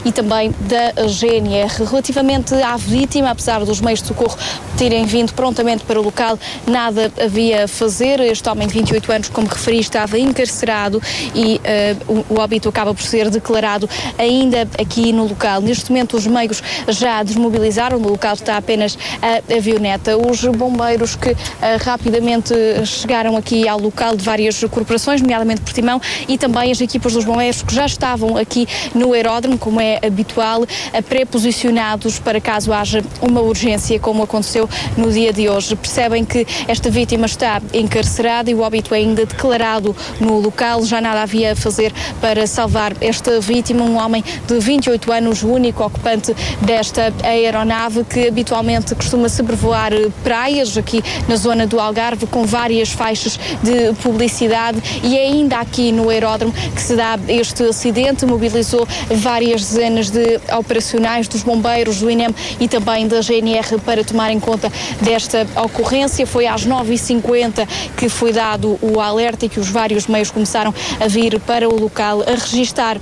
e também da GNR. Relativamente à vítima, apesar dos meios de socorro terem vindo prontamente para o local, nada havia a fazer. Este homem de 28 anos, como referi, estava encarcerado e o óbito acaba por ser declarado ainda aqui no local. Neste momento os meios já desmobilizaram, no local está apenas a avioneta. Os bombeiros que rapidamente chegaram aqui ao local de várias corporações, nomeadamente Portimão, e também as equipas dos bombeiros que já estavam aqui no aeródromo, como é habitual, pré-posicionados para caso haja uma urgência, como aconteceu no dia de hoje. Percebem que esta vítima está encarcerada e o óbito é ainda declarado no local. Já nada havia a fazer para salvar esta vítima, um homem de 28 anos, o único ocupante desta aeronave, que habitualmente costuma sobrevoar praias aqui na zona do Algarve, com várias faixas de publicidade, e é ainda aqui no aeródromo que se dá este acidente. Mobilizou várias dezenas de operacionais dos bombeiros, do INEM e também da GNR para tomarem conta desta ocorrência. Foi às 9h50 que foi dado o alerta e que os vários meios começaram a vir para o local a registar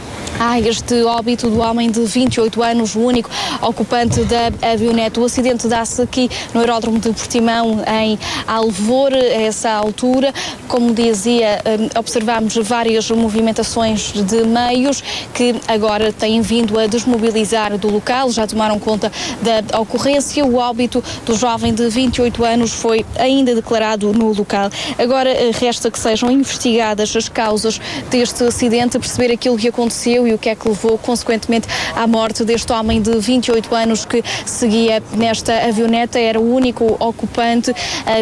este óbito do homem de 28 anos, o único ocupante da avioneta. O acidente dá-se aqui no aeródromo de Portimão, em Alvor, a essa altura. Como dizia, observamos várias movimentações de meios que agora têm vindo a desmobilizar do local, já tomaram conta da ocorrência. O óbito do jovem de 28 anos foi ainda declarado no local. Agora resta que sejam investigadas as causas deste acidente, perceber aquilo que aconteceu e o que é que levou, consequentemente, à morte deste homem de 28 anos que seguia nesta avioneta. Era o único ocupante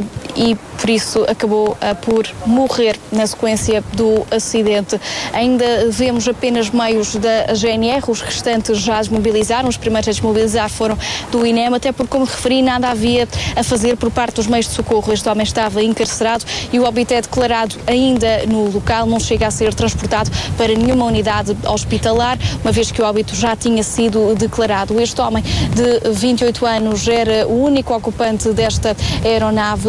e, por isso, acabou por morrer na sequência do acidente. Ainda vemos apenas meios da GNR, os restantes já desmobilizaram. Os primeiros a desmobilizar foram do INEM, até porque, como referi, nada havia a fazer por parte dos meios de socorro. Este homem estava encarcerado e o óbito é declarado ainda no local, não chega a ser transportado para nenhuma unidade hospitalar, uma vez que o óbito já tinha sido declarado. Este homem de 28 anos era o único ocupante desta aeronave,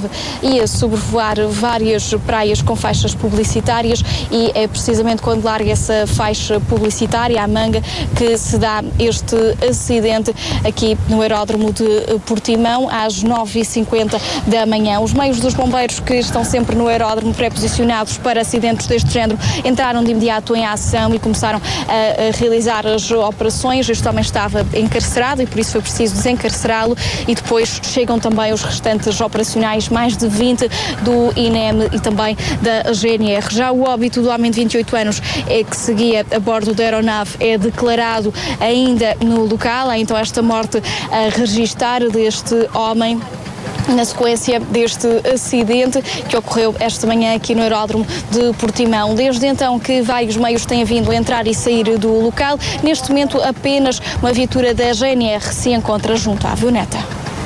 ia sobrevoar várias praias com faixas publicitárias e é precisamente quando larga essa faixa publicitária, a manga, que se dá este acidente aqui no aeródromo de Portimão, às 9h50 da manhã. Os meios dos bombeiros, que estão sempre no aeródromo pré-posicionados para acidentes deste género, entraram de imediato em ação e começaram a realizar as operações. Este homem estava encarcerado e por isso foi preciso desencarcerá-lo, e depois chegam também os restantes operacionais, mais de 20 do INEM e também da GNR. Já o óbito do homem de 28 anos que seguia a bordo da aeronave é declarado ainda no local. Há então esta morte a registar deste homem na sequência deste acidente que ocorreu esta manhã aqui no aeródromo de Portimão. Desde então que vários meios têm vindo a entrar e sair do local. Neste momento apenas uma viatura da GNR se encontra junto à avioneta.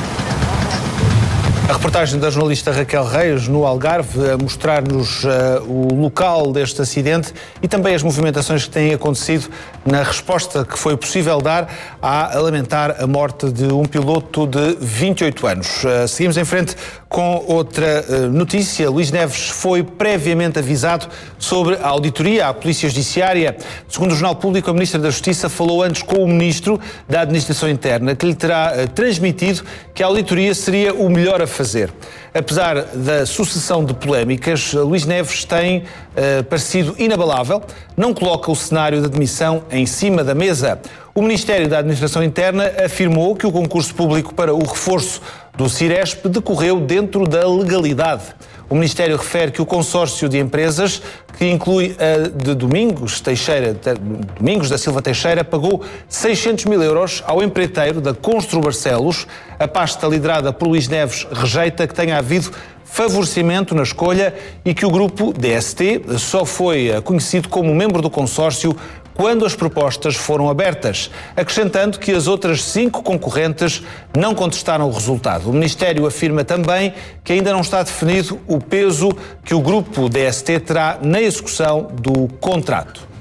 A reportagem da jornalista Raquel Reis no Algarve a mostrar-nos o local deste acidente e também as movimentações que têm acontecido na resposta que foi possível dar a lamentar a morte de um piloto de 28 anos. Seguimos em frente com outra notícia. Luís Neves foi previamente avisado sobre a auditoria à Polícia Judiciária. Segundo o Jornal Público, a Ministra da Justiça falou antes com o Ministro da Administração Interna, que lhe terá transmitido que a auditoria seria o melhor a fazer. Apesar da sucessão de polémicas, Luís Neves tem parecido inabalável, não coloca o cenário da demissão em cima da mesa. O Ministério da Administração Interna afirmou que o concurso público para o reforço do Ciresp decorreu dentro da legalidade. O Ministério refere que o consórcio de empresas, que inclui a de Domingos da Silva Teixeira, pagou 600 mil euros ao empreiteiro da Constru Barcelos. A pasta liderada por Luís Neves rejeita que tenha havido favorecimento na escolha e que o grupo DST só foi conhecido como membro do consórcio quando as propostas foram abertas, acrescentando que as outras 5 concorrentes não contestaram o resultado. O Ministério afirma também que ainda não está definido o peso que o grupo DST terá na execução do contrato.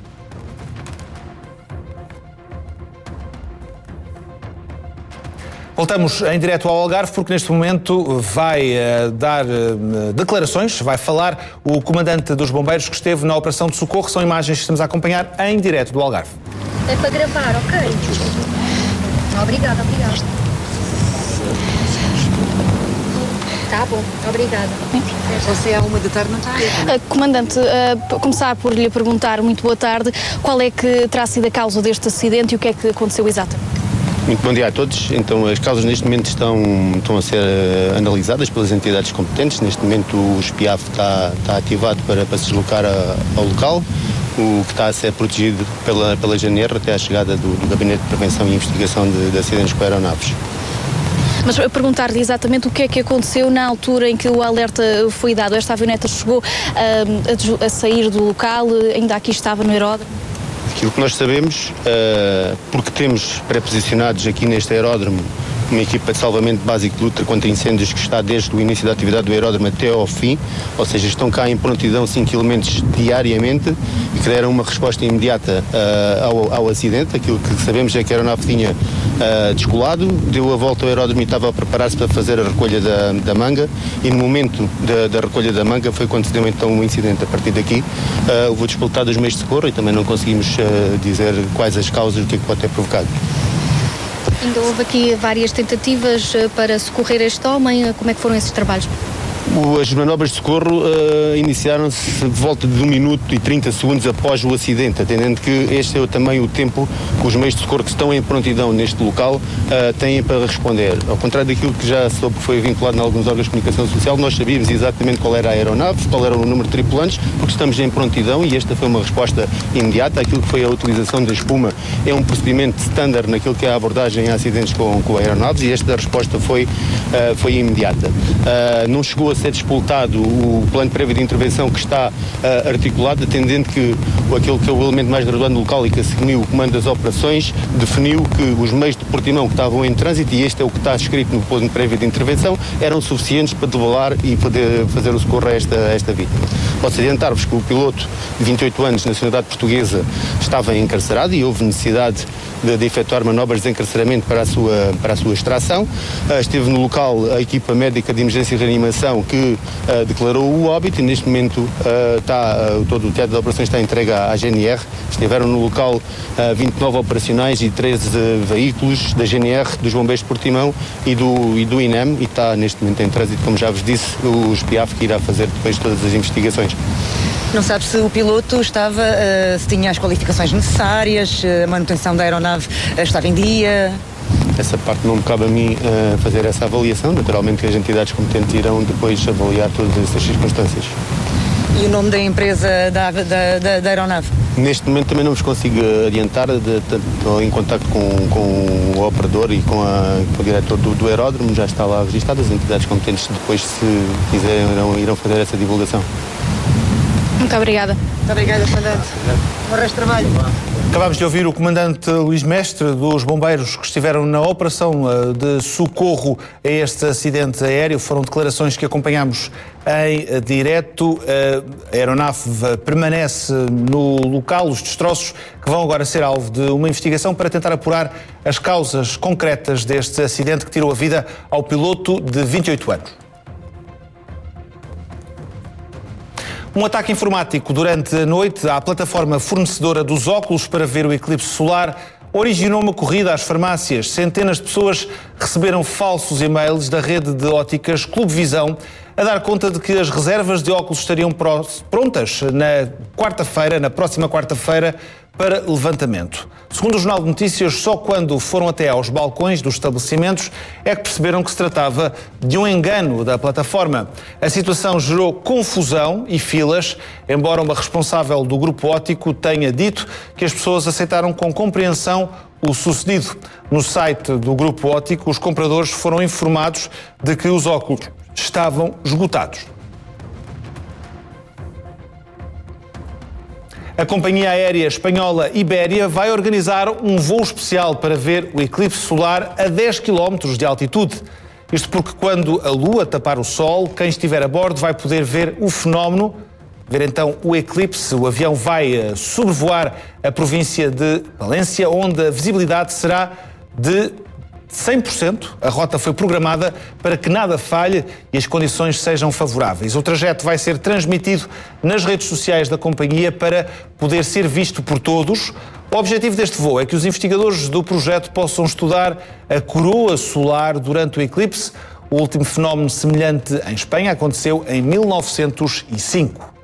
Voltamos em direto ao Algarve, porque neste momento vai dar declarações, vai falar o comandante dos bombeiros que esteve na operação de socorro. São imagens que estamos a acompanhar em direto do Algarve. É para gravar, ok? Obrigada. Tá bom, obrigada. Você à 1h da tarde não está aí? Comandante, começar por lhe perguntar, muito boa tarde, qual é que terá sido a causa deste acidente e o que é que aconteceu exatamente? Muito bom dia a todos. Então, as causas neste momento estão a ser analisadas pelas entidades competentes. Neste momento o SPIAF está ativado para se deslocar ao local, o que está a ser protegido pela GNR até à chegada do Gabinete de Prevenção e Investigação de Acidentes com Aeronaves. Mas perguntar-lhe exatamente o que é que aconteceu na altura em que o alerta foi dado. Esta avioneta chegou a sair do local, ainda aqui estava no aeródromo? Aquilo que nós sabemos, porque temos pré-posicionados aqui neste aeródromo uma equipa de salvamento básico de luta contra incêndios que está desde o início da atividade do aeródromo até ao fim, ou seja, estão cá em prontidão 5 elementos diariamente e que deram uma resposta imediata ao acidente. Aquilo que sabemos é que a aeronave tinha descolado, deu a volta ao aeródromo e estava a preparar-se para fazer a recolha da manga, e no momento da recolha da manga foi quando se deu então o incidente. A partir daqui houve o despoltar dos meios de socorro e também não conseguimos dizer quais as causas, o que é que pode ter provocado. Ainda houve aqui várias tentativas para socorrer este homem. Como é que foram esses trabalhos? As manobras de socorro iniciaram-se de volta de 1 minuto e 30 segundos após o acidente, atendendo que este é também o tempo que os meios de socorro que estão em prontidão neste local têm para responder. Ao contrário daquilo que já soube que foi vinculado em alguns órgãos de comunicação social, nós sabíamos exatamente qual era a aeronave, qual era o número de tripulantes, porque estamos em prontidão e esta foi uma resposta imediata. Aquilo que foi a utilização da espuma é um procedimento standard naquilo que é a abordagem a acidentes com aeronaves, e esta resposta foi imediata. Não chegou a ser despoltado o plano prévio de intervenção que está articulado, atendendo que aquele que é o elemento mais graduado no local e que assumiu o comando das operações definiu que os meios de portimão que estavam em trânsito, e este é o que está escrito no plano prévio de intervenção, eram suficientes para devalar e poder fazer o socorro a esta vítima. Posso adiantar-vos que o piloto de 28 anos, nacionalidade portuguesa, estava encarcerado e houve necessidade de efetuar manobras de encarceramento para a sua extração. Esteve no local a equipa médica de emergência e reanimação que declarou o óbito, e neste momento todo o teatro de operações está entregue à GNR. Estiveram no local 29 operacionais e 13 veículos da GNR, dos Bombeiros de Portimão e do INEM, e está neste momento em trânsito, como já vos disse, o SPIAF, que irá fazer depois todas as investigações. Não sabe se o piloto se tinha as qualificações necessárias, a manutenção da aeronave estava em dia? Essa parte não me cabe a mim fazer essa avaliação. Naturalmente que as entidades competentes irão depois avaliar todas essas circunstâncias. E o nome da empresa da aeronave? Neste momento também não vos consigo adiantar, em contacto com o operador e com o diretor do aeródromo, já está lá registado. As entidades competentes depois, se quiserem, irão fazer essa divulgação. Muito obrigada. Muito obrigada, comandante. Bom resto de trabalho. Acabámos de ouvir o comandante Luís Mestre dos Bombeiros que estiveram na operação de socorro a este acidente aéreo. Foram declarações que acompanhamos em direto. A aeronave permanece no local. Os destroços que vão agora ser alvo de uma investigação para tentar apurar as causas concretas deste acidente que tirou a vida ao piloto de 28 anos. Um ataque informático durante a noite à plataforma fornecedora dos óculos para ver o eclipse solar originou uma corrida às farmácias. Centenas de pessoas receberam falsos e-mails da rede de óticas Clube Visão a dar conta de que as reservas de óculos estariam prontas na próxima quarta-feira, para levantamento. Segundo o Jornal de Notícias, só quando foram até aos balcões dos estabelecimentos é que perceberam que se tratava de um engano da plataforma. A situação gerou confusão e filas, embora uma responsável do grupo óptico tenha dito que as pessoas aceitaram com compreensão o sucedido. No site do grupo óptico, os compradores foram informados de que os óculos estavam esgotados. A companhia aérea espanhola Iberia vai organizar um voo especial para ver o eclipse solar a 10 km de altitude. Isto porque quando a lua tapar o sol, quem estiver a bordo vai poder ver o fenómeno, ver então o eclipse. O avião vai sobrevoar a província de Valência, onde a visibilidade será de 100%. A rota foi programada para que nada falhe e as condições sejam favoráveis. O trajeto vai ser transmitido nas redes sociais da companhia para poder ser visto por todos. O objetivo deste voo é que os investigadores do projeto possam estudar a coroa solar durante o eclipse. O último fenómeno semelhante em Espanha aconteceu em 1905.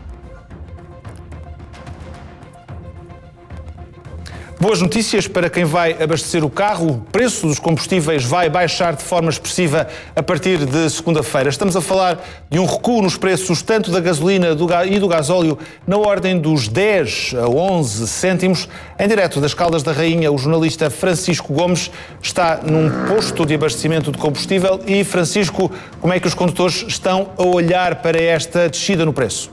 Boas notícias para quem vai abastecer o carro. O preço dos combustíveis vai baixar de forma expressiva a partir de segunda-feira. Estamos a falar de um recuo nos preços tanto da gasolina e do gasóleo na ordem dos 10 a 11 cêntimos. Em direto das Caldas da Rainha, o jornalista Francisco Gomes está num posto de abastecimento de combustível. E, Francisco, como é que os condutores estão a olhar para esta descida no preço?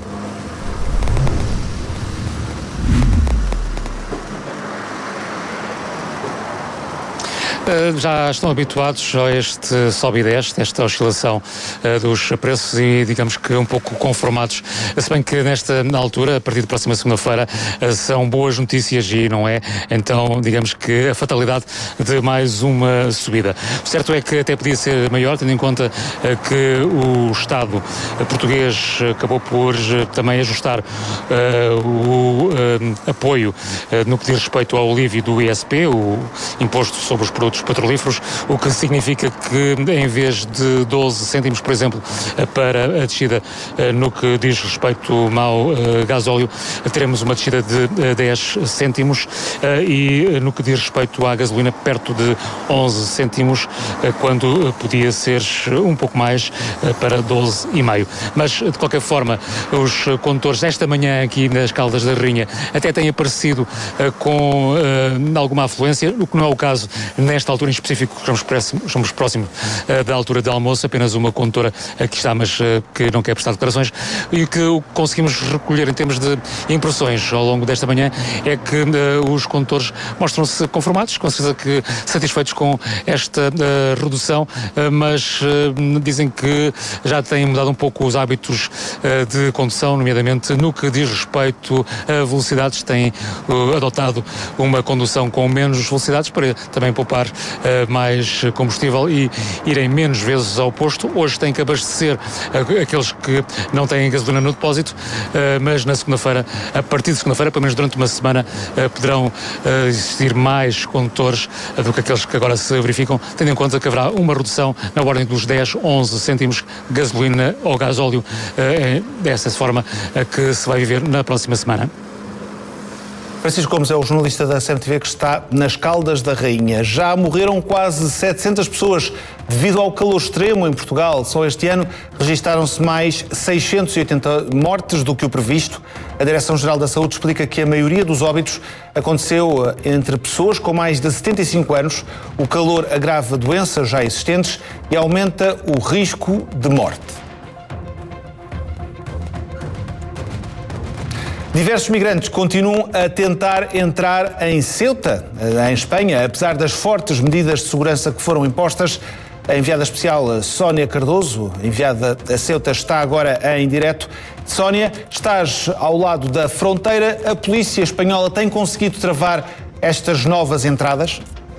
Já estão habituados a este sobe e desce, esta oscilação dos preços e, digamos que um pouco conformados, se bem que nesta altura, a partir da próxima segunda-feira, são boas notícias e não é, então, digamos que a fatalidade de mais uma subida. O certo é que até podia ser maior, tendo em conta que o Estado português acabou por também ajustar o apoio no que diz respeito ao alívio do ISP, o Imposto sobre os Produtos Petrolíferos, o que significa que em vez de 12 cêntimos, por exemplo, para a descida no que diz respeito ao gasóleo, teremos uma descida de 10 cêntimos e no que diz respeito à gasolina perto de 11 cêntimos, quando podia ser um pouco mais para 12,5. Mas, de qualquer forma, os condutores esta manhã aqui nas Caldas da Rainha até têm aparecido com alguma afluência, o que não é o caso nesta altura em específico, estamos próximos da altura de almoço, apenas uma condutora aqui está, mas que não quer prestar declarações, e o que conseguimos recolher em termos de impressões ao longo desta manhã é que os condutores mostram-se conformados, com certeza que satisfeitos com esta redução, mas dizem que já têm mudado um pouco os hábitos de condução, nomeadamente no que diz respeito a velocidades, têm adotado uma condução com menos velocidades para também poupar mais combustível e irem menos vezes ao posto. Hoje têm que abastecer aqueles que não têm gasolina no depósito, mas na segunda-feira, a partir de segunda-feira, pelo menos durante uma semana, poderão existir mais condutores do que aqueles que agora se verificam, tendo em conta que haverá uma redução na ordem dos 10, 11 cêntimos gasolina ou gasóleo, dessa forma que se vai viver na próxima semana. Francisco Gomes é o jornalista da CMTV que está nas Caldas da Rainha. Já morreram quase 700 pessoas devido ao calor extremo em Portugal. Só este ano registaram-se mais 680 mortes do que o previsto. A Direção-Geral da Saúde explica que a maioria dos óbitos aconteceu entre pessoas com mais de 75 anos. O calor agrava doenças já existentes e aumenta o risco de morte. Diversos migrantes continuam a tentar entrar em Ceuta, em Espanha, apesar das fortes medidas de segurança que foram impostas. A enviada especial Sónia Cardoso, enviada a Ceuta, está agora em direto. Sónia, estás ao lado da fronteira. A polícia espanhola tem conseguido travar estas novas entradas?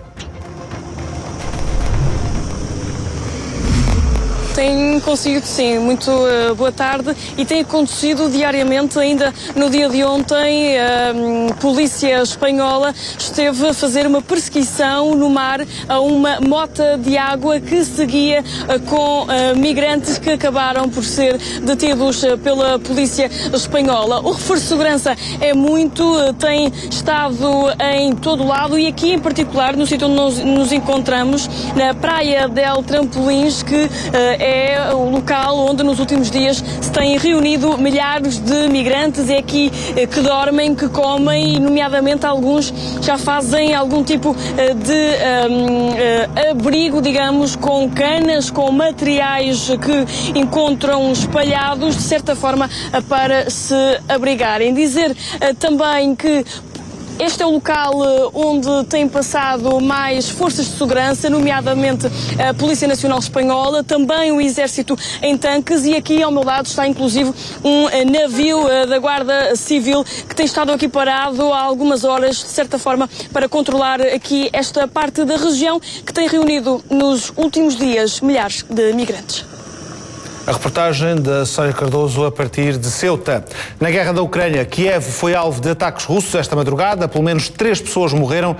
Tem conseguido, sim. Muito boa tarde. E tem acontecido diariamente. Ainda no dia de ontem, a polícia espanhola esteve a fazer uma perseguição no mar a uma mota de água que seguia com migrantes que acabaram por ser detidos pela polícia espanhola. O reforço de segurança é muito, tem estado em todo lado e aqui em particular, no sítio onde nos encontramos, na Praia del Trampolins, que é o local onde nos últimos dias se têm reunido milhares de migrantes. É aqui que dormem, que comem e, nomeadamente, alguns já fazem algum tipo de abrigo, digamos, com canas, com materiais que encontram espalhados, de certa forma, para se abrigarem. Dizer também que este é o local onde tem passado mais forças de segurança, nomeadamente a Polícia Nacional Espanhola, também o Exército em tanques, e aqui ao meu lado está inclusive um navio da Guarda Civil que tem estado aqui parado há algumas horas, de certa forma, para controlar aqui esta parte da região que tem reunido nos últimos dias milhares de migrantes. A reportagem da Sónia Cardoso a partir de Ceuta. Na guerra da Ucrânia, Kiev foi alvo de ataques russos esta madrugada. Pelo menos 3 pessoas morreram